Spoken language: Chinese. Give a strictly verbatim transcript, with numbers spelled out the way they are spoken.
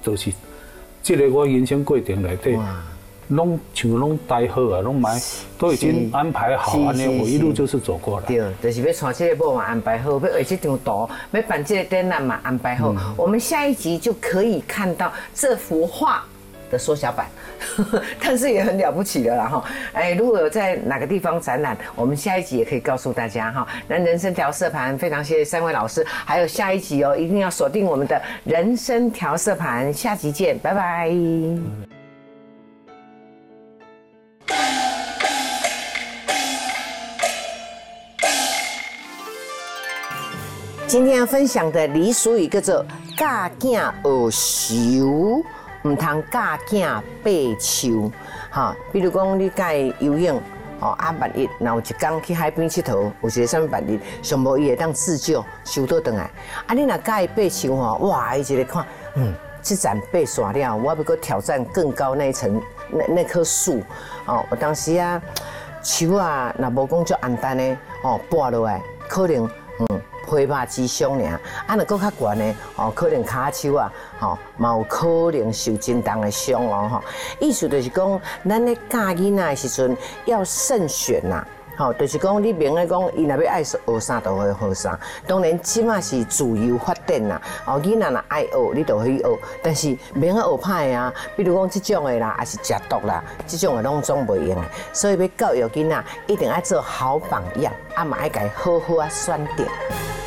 就是这个我人生过程内底，拢像拢待好啊，拢买都已经安排好，安尼我一路就是走过来。 对，就是要穿这个帽嘛安排好，要画这张图，要办这个展览嘛安排好。我们下一集就可以看到这幅画的缩小版，但是也很了不起的啦哈！哎，如果有在哪个地方展览，我们下一集也可以告诉大家哈。那人生调色盘，非常谢谢三位老师，还有下一集哦，一定要锁定我们的人生调色盘，下集见，拜拜。今天要分享的俚俗语叫做“教囝学游”。唔通教囝爬树，哈，比如讲你教游泳，哦，啊，万一若有一天去海边佚佗，有一个什么万一，上无伊会当自救，游倒转来。啊，你若教伊爬树吼，哇，伊一个看，嗯，这站爬煞了，我要搁挑战更高那一层那那棵树，哦，有当时啊，树啊，若无讲足简单的，哦，拔落来，可能，嗯。皮肉之伤尔，啊，若搁较悬呢，哦，可能骹手啊，吼，嘛有可能受真重的伤哦，吼。意思就是讲，咱咧教囡仔的时阵要慎选呐，吼，就是讲你明咧讲，伊若要爱学啥就会学啥。当然，即马是自由发展呐，哦，囡仔若爱学，你就去学，但是免学学歹啊，比如讲即种的啦，还是食毒啦，即种的拢总袂用的。所以要教育囡仔，一定要做好榜样，啊嘛爱家好好啊选择。